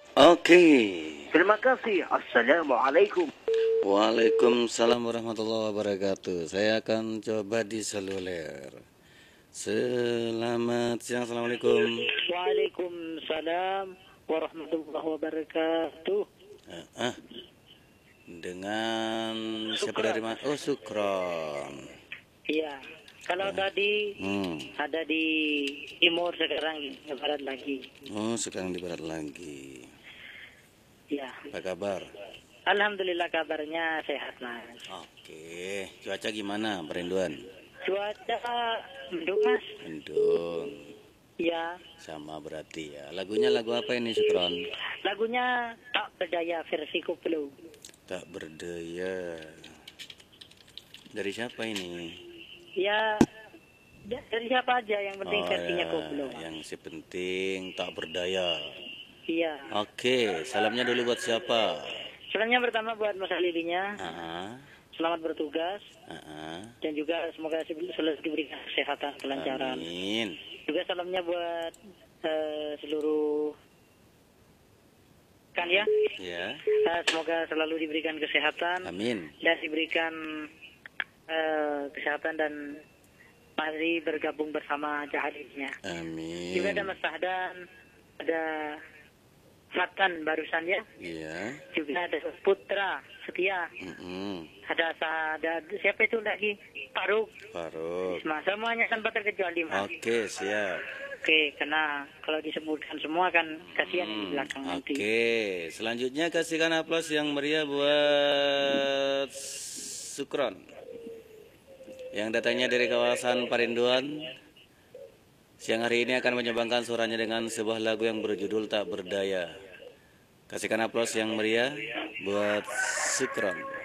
Oke. Terima kasih. Assalamualaikum. Waalaikumsalam warahmatullahi wabarakatuh. Saya akan coba di seluler. Selamat siang, assalamualaikum. Waalaikumsalam warahmatullahi wabarakatuh. Dengan siapa dari mana? Oh, Sukron. Iya. Kalau tadi Hmm. ada di timur, sekarang di barat lagi. Oh, sekarang di barat lagi. Ya. Apa kabar? Alhamdulillah kabarnya sehat, Mas. Oke. Cuaca gimana, Perinduan? Cuaca mendung, Mas. Mendung. Ya. Sama berarti ya. Lagunya lagu apa ini, Sukron? Lagunya Tak Berdaya versi Koplo. Tak berdaya. Dari siapa ini? Ya, dari siapa aja, yang penting versinya Koplo. Yang si penting tak berdaya. Iya. Oke, salamnya dulu buat siapa? Salamnya pertama buat Mas Alidinya. Selamat bertugas. Dan juga semoga selalu diberikan kesehatan, kelancaran. Amin. Juga salamnya buat seluruh kan ya. Ya. Semoga selalu diberikan kesehatan. Amin. Dan diberikan kesehatan dan mari bergabung bersama Jahadisnya. Amin. Juga ada Mas Sahdan, ada Fatan barusan ya. Iya. Juga ada Putra Setia. Ada siapa itu lagi? Faruk. Semuanya tanpa terkecuali, Mas. Oke, siap. Oke, karena kalau disebutkan semua kan kasihan di belakang nanti. Oke, selanjutnya kasihkan aplaus yang meriah buat Sukron yang datangnya dari kawasan Perinduan. Siang hari ini akan menyumbangkan suaranya dengan sebuah lagu yang berjudul Tak Berdaya. Kasihkan aplaus yang meriah buat Sukron.